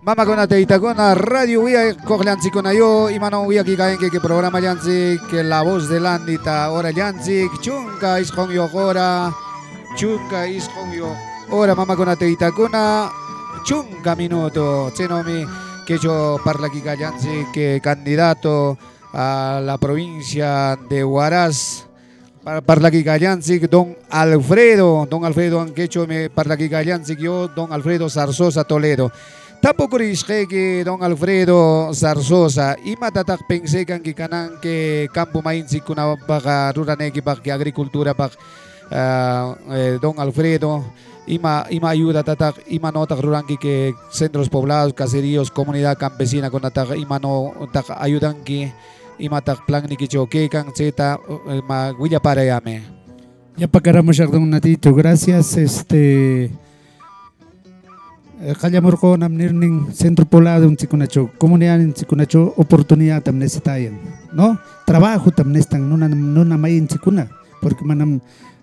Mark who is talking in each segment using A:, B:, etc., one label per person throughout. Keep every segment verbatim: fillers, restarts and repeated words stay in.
A: Mama con Ateitacona, Radio Vía Coglanzi con Ayo, y mano Vía Kikaenke, que programa Yanzi, que la voz de Landita, ahora Yanzi, Chunka is con yo ahora, Chunka is con yo ahora, Mama con Ateitacona, Chunka minuto, Chenomi, que yo parla Kika Yanzi, que candidato a la provincia de Huaraz. Parla Kika Yanzi, don Alfredo, don Alfredo Anquecho, me parla Kika Yanzi, yo, don Alfredo Zarzosa Toledo. Tampoco dije que don Alfredo Zarzosa y matatak pensé que kanan que campo mainzi kuna baga ruraneki bag que agricultura bag uh, eh, don Alfredo ima ima ayuda tatak ima notak ruranki que centros poblados, caseríos, comunidad campesina con tatak ima no tak ayudan que ima tak plan ni que choque kan zeta ma guilla para llame.
B: Ya pacaramos ya don Natito, gracias este Kayamur ko namnirning centro poblado en Chicunacho, comunidad en Chicunacho, oportunidad también necesitan, ¿no? Trabajo también están, no na may en Chicuna, porque manam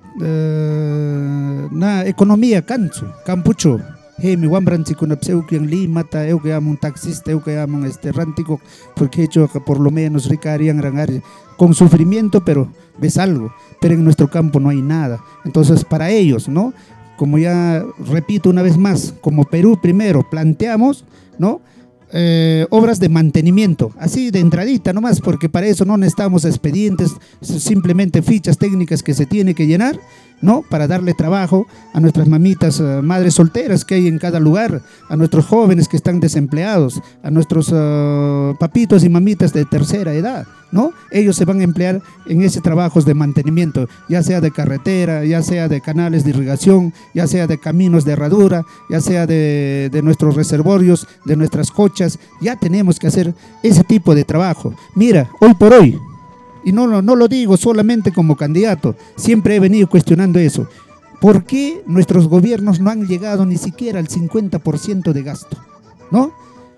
B: uh, na economía canso, campucho, hey mi wambran Chicuna pseu que en Lima ta eu que amo un taxista, eu que amo un este rantico, porque hecho que por lo menos ricarían rangar con sufrimiento, pero ves algo, pero en nuestro campo no hay nada, entonces para ellos, ¿no? Como ya repito una vez más, como Perú primero planteamos, ¿no? Eh, obras de mantenimiento, así de entradita nomás, porque para eso no necesitamos expedientes, simplemente fichas técnicas que se tiene que llenar, ¿no? Para darle trabajo a nuestras mamitas, uh, madres solteras que hay en cada lugar, a nuestros jóvenes que están desempleados, a nuestros uh, papitos y mamitas de tercera edad, ¿no? Ellos se van a emplear en ese trabajo de mantenimiento, ya sea de carretera, ya sea de canales de irrigación, ya sea de caminos de herradura, ya sea de, de nuestros reservorios, de nuestras cochas, ya tenemos que hacer ese tipo de trabajo. Mira, hoy por hoy, y no, no, no lo digo solamente como candidato, siempre he venido cuestionando eso. ¿Por qué nuestros gobiernos no han llegado ni siquiera al cincuenta por ciento de gasto? ¿No?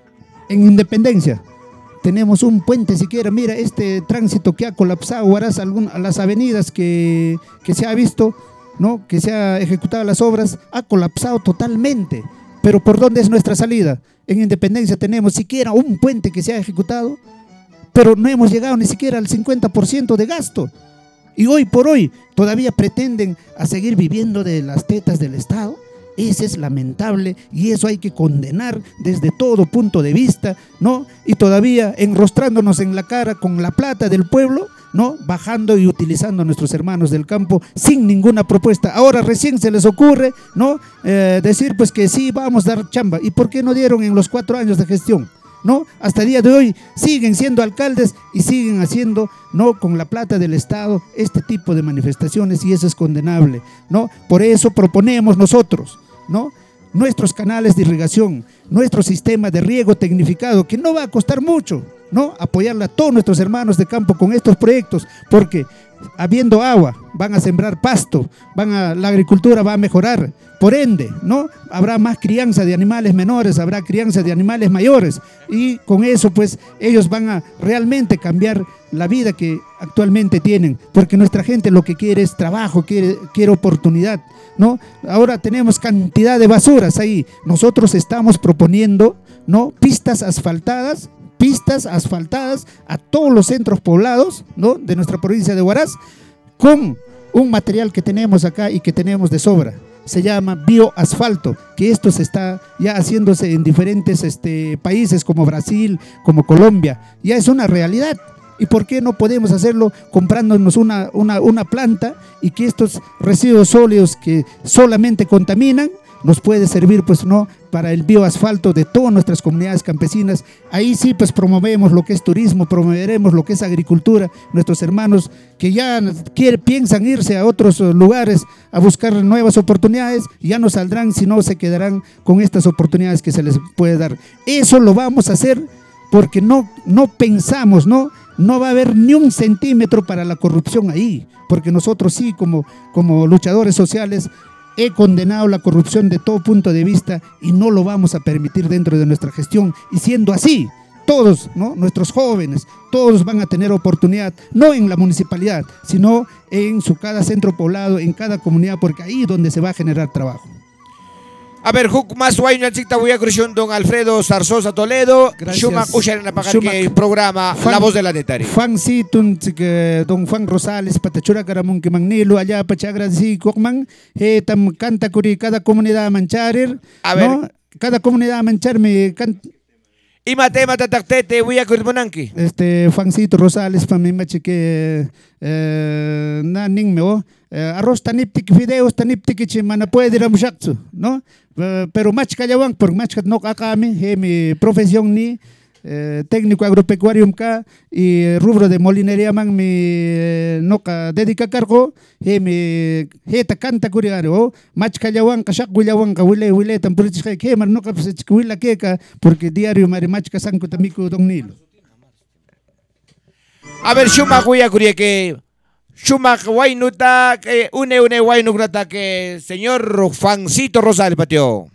B: En Independencia tenemos un puente siquiera, mira este tránsito que ha colapsado, Huaraz, a las avenidas que, que se ha visto, ¿no? Que se ha ejecutado las obras, ha colapsado totalmente. Pero ¿por dónde es nuestra salida? En Independencia tenemos siquiera un puente que se ha ejecutado, pero no hemos llegado ni siquiera al cincuenta por ciento de gasto. Y hoy por hoy todavía pretenden a seguir viviendo de las tetas del Estado. Eso es lamentable y eso hay que condenar desde todo punto de vista, ¿no? Y todavía enrostrándonos en la cara con la plata del pueblo, ¿no? Bajando y utilizando a nuestros hermanos del campo sin ninguna propuesta. Ahora recién se les ocurre, ¿no? Eh, decir pues que sí, vamos a dar chamba. ¿Y por qué no dieron en los cuatro años de gestión? ¿No? Hasta el día de hoy siguen siendo alcaldes y siguen haciendo, ¿no? Con la plata del Estado este tipo de manifestaciones y eso es condenable, ¿no? Por eso proponemos nosotros, ¿no? Nuestros canales de irrigación, nuestro sistema de riego tecnificado que no va a costar mucho, ¿no? Apoyarle a todos nuestros hermanos de campo con estos proyectos, porque habiendo agua van a sembrar pasto, van a, la agricultura va a mejorar, por ende, ¿no? Habrá más crianza de animales menores, habrá crianza de animales mayores y con eso pues ellos van a realmente cambiar la vida que actualmente tienen, porque nuestra gente lo que quiere es trabajo, quiere, quiere oportunidad, ¿no? Ahora tenemos cantidad de basuras ahí, nosotros estamos proponiendo, ¿no? Pistas asfaltadas, pistas asfaltadas a todos los centros poblados, ¿no? De nuestra provincia de Huaraz, con un material que tenemos acá y que tenemos de sobra. Se llama bioasfalto, que esto se está ya haciéndose en diferentes este, países como Brasil, como Colombia, ya es una realidad. ¿Y por qué no podemos hacerlo comprándonos una, una, una planta y que estos residuos sólidos que solamente contaminan nos puede servir pues no para el bioasfalto de todas nuestras comunidades campesinas? Ahí sí pues promovemos lo que es turismo, promoveremos lo que es agricultura, nuestros hermanos que ya quiere, piensan irse a otros lugares a buscar nuevas oportunidades, ya no saldrán, sino se quedarán con estas oportunidades que se les puede dar. Eso lo vamos a hacer porque no, no pensamos, ¿no? No va a haber ni un centímetro para la corrupción ahí, porque nosotros sí como, como luchadores sociales he condenado la corrupción de todo punto de vista y no lo vamos a permitir dentro de nuestra gestión. Y siendo así, todos, ¿no? Nuestros jóvenes, todos van a tener oportunidad, no en la municipalidad, sino en su cada centro poblado, en cada comunidad, porque ahí es donde se va a generar trabajo.
A: A ver, Huk más guay Yancita voy a cruzar don Alfredo Zarzosa Toledo.
B: Gracias.
A: Shumak Usher en la pagar
B: Shumak.
A: que programa
B: Fan-
A: La Voz de la Netari.
B: Fan Situn, que don Juan Rosales, Patachura Caramón, que Magnilo, allá Pachagra, sí, Kokman, he tam canta curi cada comunidad mancharer.
A: A ver.
B: ¿no? Cada comunidad manchar me canta.
A: Y mate mata tactete voy a cruzar
B: Este Juancito Rosales, para mí, machi que eh, na ning meo. Eh, arroz taniptik, videos taniptik, que mana puede ir a mushaksu, ¿no? Eh, pero mach kayawang, por mach kat no kakami, he mi profesión ni eh, técnico agropecuario ka y rubro de molinería man mi eh, no ka dedica cargo, he mi he ta canta curiaro, mach kayawang kasak wilawang ka wile wile tan puritis kay ke mar no ka wila keka porque diario mari mach kasan ko tamiko dong nilo.
A: A ver, Shumak voy a cruzar que Shumak Wainuta, que une une Wainugrata que señor Juancito Rosales patio.